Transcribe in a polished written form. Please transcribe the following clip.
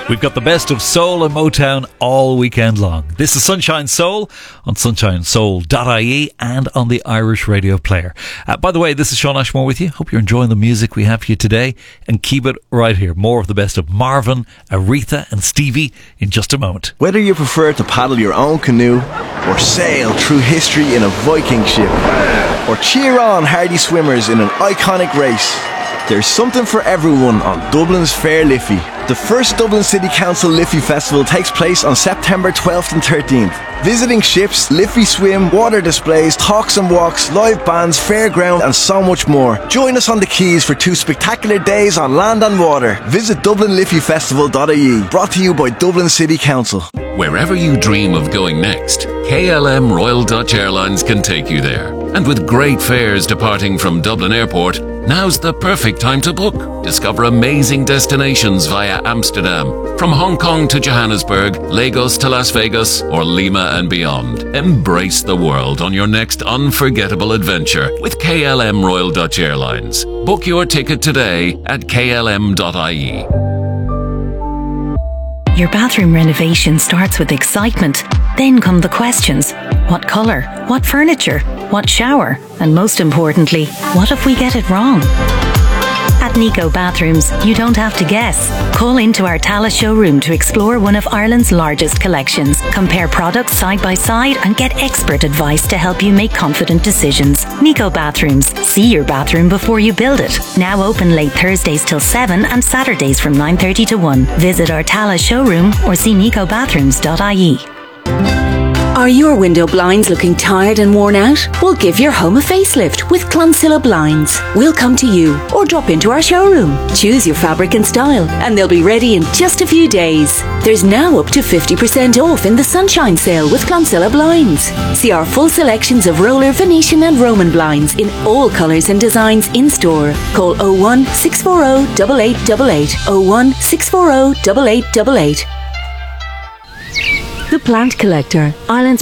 We've got the best of soul and Motown all weekend long. This is Sunshine Soul on sunshinesoul.ie and on the Irish Radio Player. By the way, this is Sean Ashmore with you. Hope you're enjoying the music we have for you today, and keep it right here. More of the best of Marvin, Aretha and Stevie in just a moment. Whether you prefer to paddle your own canoe or sail through history in a Viking ship or cheer on hardy swimmers in an iconic race, there's something for everyone on Dublin's Fair Liffey. The first Dublin City Council Liffey Festival takes place on September 12th and 13th. Visiting ships, Liffey swim, water displays, talks and walks, live bands, fairground and so much more. Join us on the quays for 2 spectacular days on land and water. Visit DublinLiffeyFestival.ie. Brought to you by Dublin City Council. Wherever you dream of going next, KLM Royal Dutch Airlines can take you there. And with great fares departing from Dublin Airport, now's the perfect time to book. Discover amazing destinations via Amsterdam, from Hong Kong to Johannesburg, Lagos to Las Vegas, or Lima and beyond. Embrace the world on your next unforgettable adventure with KLM Royal Dutch Airlines. Book your ticket today at klm.ie. Your bathroom renovation starts with excitement. Then come the questions. What colour? What furniture? What shower? And most importantly, what if we get it wrong? At Nico Bathrooms, you don't have to guess. Call into our Tallaght showroom to explore one of Ireland's largest collections. Compare products side by side and get expert advice to help you make confident decisions. Nico Bathrooms. See your bathroom before you build it. Now open late Thursdays till 7 and Saturdays from 9:30 to 1. Visit our Tallaght showroom or see nicobathrooms.ie. Are your window blinds looking tired and worn out? We'll give your home a facelift with Clonsilla Blinds. We'll come to you or drop into our showroom. Choose your fabric and style and they'll be ready in just a few days. There's now up to 50% off in the Sunshine Sale with Clonsilla Blinds. See our full selections of roller, Venetian and Roman blinds in all colours and designs in store. Call 01 640 8888. 01 640 8888. The Plant Collector, Ireland's